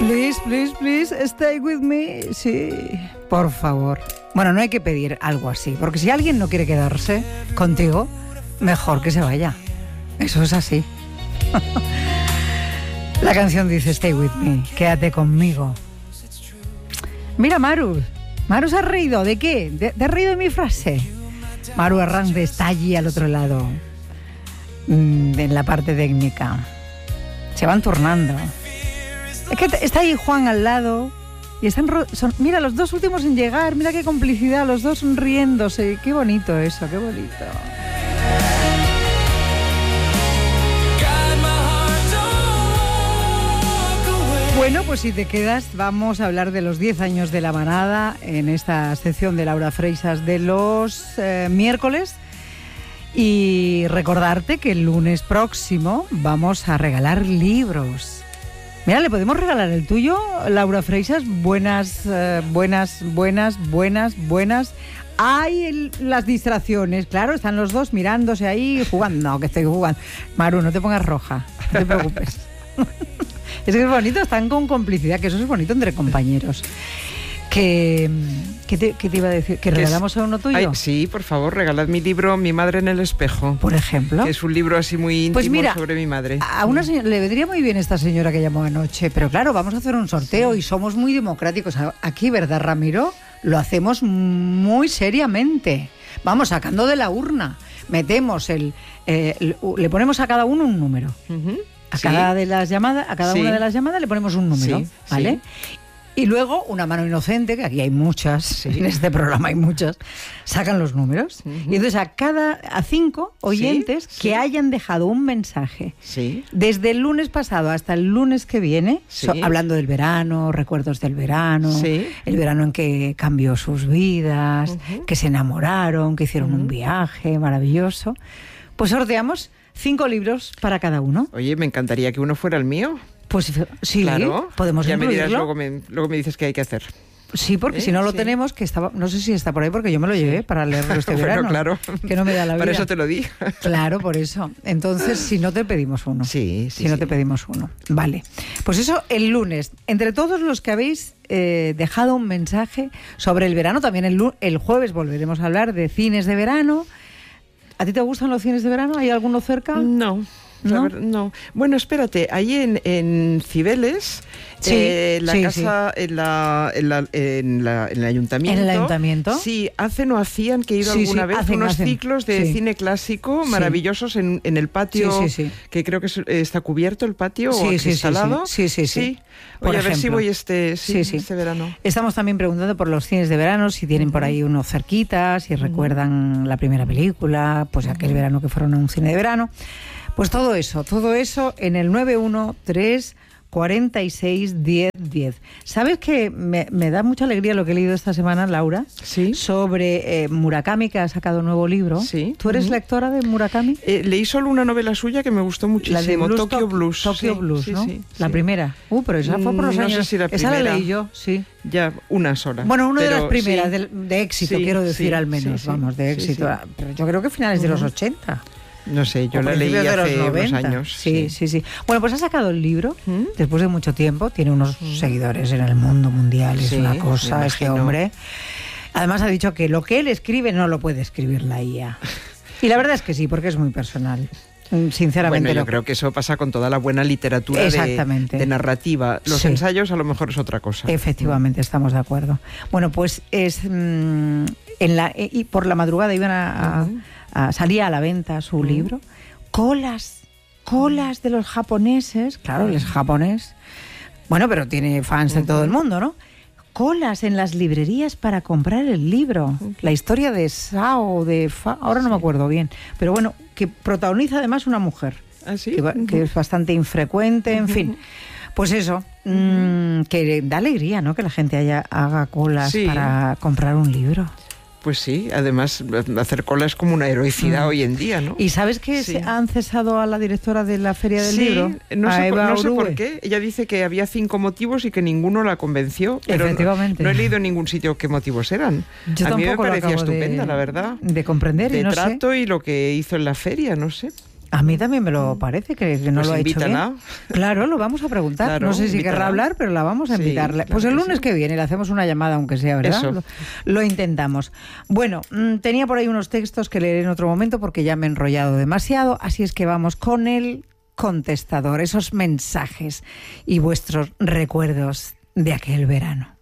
Please, please, please, stay with me. Sí, por favor. Bueno, no hay que pedir algo así, porque si alguien no quiere quedarse contigo, mejor que se vaya. Eso es así. La canción dice stay with me, quédate conmigo. Mira, Maru se ha reído. ¿De qué? ¿Te has reído de mi frase? Maru Arranz está allí al otro lado, en la parte técnica. Se van turnando. Es que está ahí Juan al lado y mira, los dos últimos en llegar, mira qué complicidad, los dos sonriéndose. Qué bonito eso, qué bonito. Bueno, pues si te quedas, vamos a hablar de los 10 años de La Manada en esta sección de Laura Freixas de los miércoles. Y recordarte que el lunes próximo vamos a regalar libros. Mira, ¿le podemos regalar el tuyo, Laura Freixas? Buenas. Hay las distracciones, claro, están los dos mirándose ahí, jugando. No, que estoy jugando. Maru, no te pongas roja, no te preocupes. Es que es bonito, están con complicidad, que eso es bonito entre compañeros. ¿Qué te iba a decir? ¿Que regalamos a uno tuyo? Ay, sí, por favor, regalad mi libro Mi madre en el espejo. Por ejemplo. Que es un libro así muy íntimo, pues mira, sobre mi madre. A una señora, le vendría muy bien esta señora que llamó anoche, pero claro, vamos a hacer un sorteo, sí, y somos muy democráticos. Aquí, ¿verdad, Ramiro? Lo hacemos muy seriamente. Vamos sacando de la urna, metemos le ponemos a cada uno un número. Uh-huh. A cada de las llamadas, a cada una de las llamadas le ponemos un número, sí, ¿vale? Sí. Y luego una mano inocente, que aquí hay muchas, sí, en este programa hay muchas, sacan los números. Uh-huh. Y entonces a 5 oyentes, sí, que hayan dejado un mensaje, sí, desde el lunes pasado hasta el lunes que viene, sí, hablando del verano, recuerdos del verano, sí, el verano en que cambió sus vidas, uh-huh, que se enamoraron, que hicieron, uh-huh, un viaje maravilloso, pues sorteamos 5 libros para cada uno. Oye, me encantaría que uno fuera el mío. Pues sí, claro, podemos ya incluirlo. Me dirás, luego me dices qué hay que hacer. Sí, porque si no lo tenemos, que estaba, no sé si está por ahí, porque yo me lo llevé para leerlo este verano. Claro, que no me da la vida. Para eso te lo di. Claro, por eso. Entonces, si no te pedimos uno. Sí. Si no te pedimos uno. Vale. Pues eso el lunes. Entre todos los que habéis dejado un mensaje sobre el verano, también el jueves volveremos a hablar de cines de verano. ¿A ti te gustan los cines de verano? ¿Hay alguno cerca? No. ¿No? No. Bueno, espérate, ahí en Cibeles, sí, la casa, sí. En el ayuntamiento. ¿En el ayuntamiento? Sí, hacían, que he ido alguna vez, unos ciclos de cine clásico maravillosos en el patio, que creo que está cubierto el patio, o instalado. Sí. Oye, a ver si voy este verano. Estamos también preguntando por los cines de verano, si tienen por ahí uno cerquita, si recuerdan la primera película, pues aquel verano que fueron a un cine de verano. Pues todo eso en el 913 46 10 10. ¿Sabes que me da mucha alegría lo que he leído esta semana, Laura? Sí. Sobre Murakami, que ha sacado un nuevo libro. Sí. ¿Tú eres lectora de Murakami? Leí solo una novela suya que me gustó muchísimo, la de Blues, Tokyo Blues. Tokyo Blues, ¿no? Sí, la primera. Pero esa fue por los años. No sé si la primera. Esa la leí yo, sí. Ya, una sola. Bueno, una de las primeras, de éxito, quiero decir, al menos. Vamos, de éxito. Sí. Pero yo creo que finales de los 80. No sé, yo la leí hace unos años. Sí. Bueno, pues ha sacado el libro después de mucho tiempo. Tiene unos seguidores en el mundo mundial. Es una cosa, este hombre. Además ha dicho que lo que él escribe no lo puede escribir la IA. Y la verdad es que sí, porque es muy personal. Sinceramente. Bueno, yo creo que eso pasa con toda la buena literatura de narrativa. Los ensayos a lo mejor es otra cosa. Efectivamente, estamos de acuerdo. Bueno, pues es y por la madrugada iban salía a la venta su libro. Colas de los japoneses. Claro, él es japonés. Bueno, pero tiene fans de todo el mundo, ¿no? Colas en las librerías para comprar el libro. La historia de Sao, ahora no me acuerdo bien. Pero bueno, que protagoniza además una mujer. ¿Ah, sí? Que es bastante infrecuente, en fin. Pues eso, que da alegría, ¿no? Que la gente haga colas para comprar un libro. Pues sí, además hacer cola es como una heroicidad hoy en día, ¿no? ¿Y sabes que han cesado a la directora de la Feria del Libro? No sé por qué. Ella dice que había 5 motivos y que ninguno la convenció. Pero efectivamente. No he leído en ningún sitio qué motivos eran. Yo a mí me tampoco parecía lo acabo estupenda, la verdad. De comprender. De y no trato sé. Y lo que hizo en la feria, no sé. A mí también me lo parece, que no lo ha hecho bien. Claro, lo vamos a preguntar. Claro, no sé si querrá hablar, pero la vamos a invitarle. Claro, pues el lunes que viene le hacemos una llamada, aunque sea, ¿verdad? Lo intentamos. Bueno, tenía por ahí unos textos que leeré en otro momento porque ya me he enrollado demasiado, así es que vamos con el contestador, esos mensajes y vuestros recuerdos de aquel verano.